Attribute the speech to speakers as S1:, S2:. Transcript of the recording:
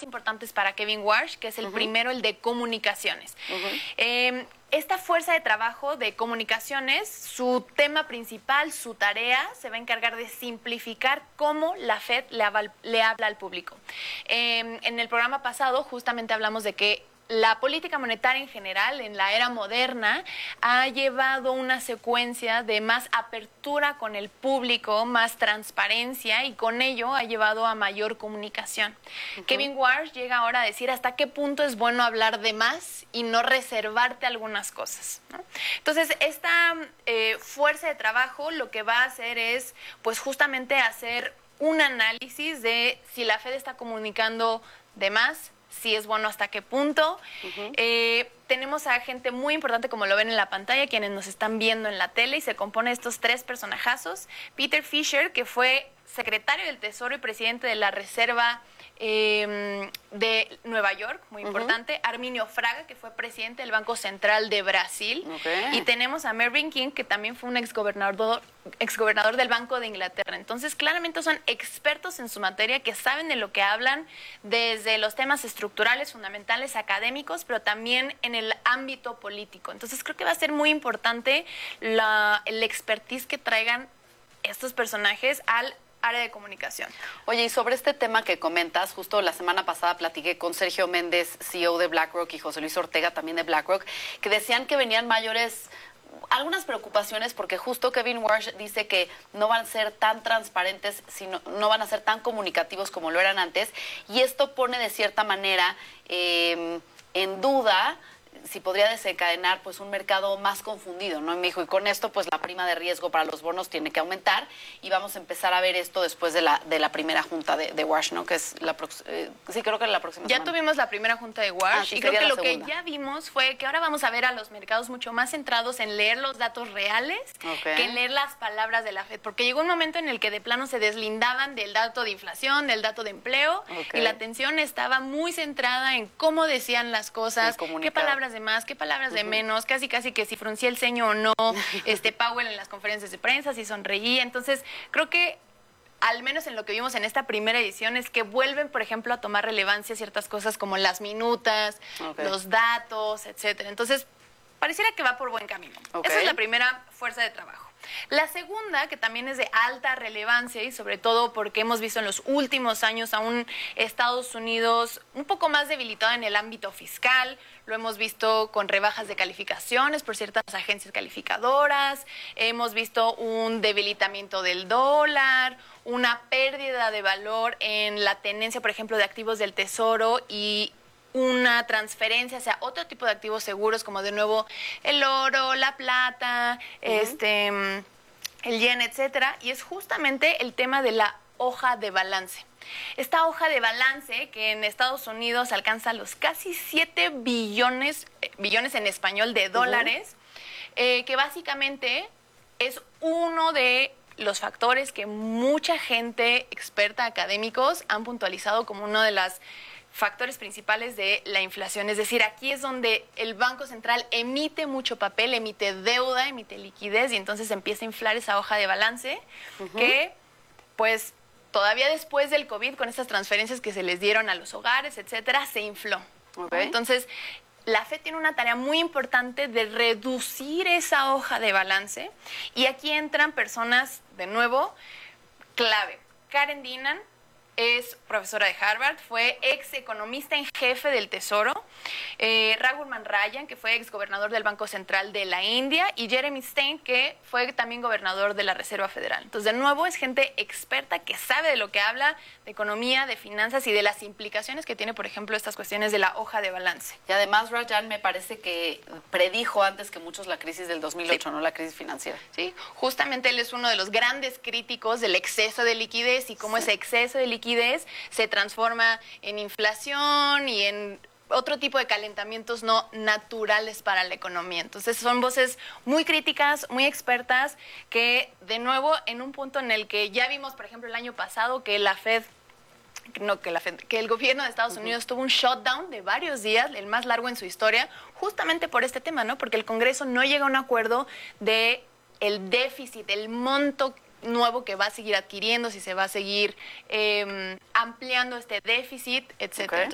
S1: más importantes para Kevin Warsh, que es el primero, el de comunicaciones. Esta fuerza de trabajo de comunicaciones, su tema principal, su tarea, se va a encargar de simplificar cómo la Fed le habla al público. En el programa pasado justamente hablamos de que la política monetaria en general, en la era moderna, ha llevado una secuencia de más apertura con el público, más transparencia, y con ello ha llevado a mayor comunicación. Kevin Warsh llega ahora a decir hasta qué punto es bueno hablar de más y no reservarte algunas cosas, ¿no? Entonces, esta fuerza de trabajo lo que va a hacer es, pues, justamente hacer un análisis de si la Fed está comunicando de más, si es bueno hasta qué punto. Tenemos a gente muy importante, como lo ven en la pantalla, quienes nos están viendo en la tele, y se compone de estos tres personajazos. Peter Fisher, que fue secretario del Tesoro y presidente de la Reserva de Nueva York, muy importante. Arminio Fraga, que fue presidente del Banco Central de Brasil. Y tenemos a Mervyn King, que también fue un exgobernador del Banco de Inglaterra. Entonces, claramente son expertos en su materia, que saben de lo que hablan desde los temas estructurales, fundamentales, académicos, pero también en el ámbito político. Entonces, creo que va a ser muy importante el expertise que traigan estos personajes al área de comunicación.
S2: Oye, y sobre este tema que comentas, justo la semana pasada platiqué con Sergio Méndez, CEO de BlackRock, y José Luis Ortega, también de BlackRock, que decían que venían algunas preocupaciones, porque justo Kevin Warsh dice que no van a ser tan transparentes, no van a ser tan comunicativos como lo eran antes, y esto pone de cierta manera en duda si podría desencadenar pues un mercado más confundido, ¿no? Y me dijo, y con esto pues la prima de riesgo para los bonos tiene que aumentar, y vamos a empezar a ver esto después de la primera junta de Warsh, ¿no? Que es sí, creo que la próxima
S1: Ya
S2: semana.
S1: tuvimos la primera junta de Warsh,
S2: sí,
S1: y creo que lo
S2: segunda.
S1: que ya vimos fue que ahora vamos a ver a los mercados mucho más centrados en leer los datos reales que en leer las palabras de la Fed, porque llegó un momento en el que de plano se deslindaban del dato de inflación, del dato de empleo, y la atención estaba muy centrada en cómo decían las cosas, qué palabras de más, qué palabras de menos, casi que si fruncía el ceño o no, Powell en las conferencias de prensa, si sonreía. Entonces, creo que al menos en lo que vimos en esta primera edición, es que vuelven, por ejemplo, a tomar relevancia ciertas cosas como las minutas, los datos, etcétera. Entonces, pareciera que va por buen camino. Esa es la primera fuerza de trabajo. La segunda, que también es de alta relevancia, y sobre todo porque hemos visto en los últimos años a un Estados Unidos un poco más debilitado en el ámbito fiscal, lo hemos visto con rebajas de calificaciones por ciertas agencias calificadoras, hemos visto un debilitamiento del dólar, una pérdida de valor en la tenencia, por ejemplo, de activos del Tesoro, y una transferencia hacia otro tipo de activos seguros, como de nuevo el oro, la plata, el yen, etcétera. Y es justamente el tema de la hoja de balance. Esta hoja de balance, que en Estados Unidos alcanza los casi 7 billones en español de dólares, que básicamente es uno de los factores que mucha gente experta, académicos, han puntualizado como uno de los factores principales de la inflación. Es decir, aquí es donde el Banco Central emite mucho papel, emite deuda, emite liquidez, y entonces empieza a inflar esa hoja de balance que, pues, todavía después del COVID, con estas transferencias que se les dieron a los hogares, etcétera, se infló. Entonces, la Fed tiene una tarea muy importante de reducir esa hoja de balance, y aquí entran personas, de nuevo, clave. Karen Dinnan es profesora de Harvard, fue ex economista en jefe del Tesoro, Raghuram Rajan, que fue ex gobernador del Banco Central de la India, y Jeremy Stein, que fue también gobernador de la Reserva Federal. Entonces, de nuevo, es gente experta que sabe de lo que habla, de economía, de finanzas y de las implicaciones que tiene, por ejemplo, estas cuestiones de la hoja de balance.
S2: Y además, Rajan me parece que predijo antes que muchos la crisis del 2008, ¿no? La crisis financiera.
S1: Sí, justamente él es uno de los grandes críticos del exceso de liquidez y cómo ese exceso de liquidez se transforma en inflación y en otro tipo de calentamientos no naturales para la economía. Entonces, son voces muy críticas, muy expertas, que, de nuevo, en un punto en el que ya vimos, por ejemplo, el año pasado, que que el gobierno de Estados Unidos tuvo un shutdown de varios días, el más largo en su historia, justamente por este tema, ¿no? Porque el Congreso no llega a un acuerdo de el déficit, el monto nuevo que va a seguir adquiriendo, si se va a seguir ampliando este déficit, etcétera.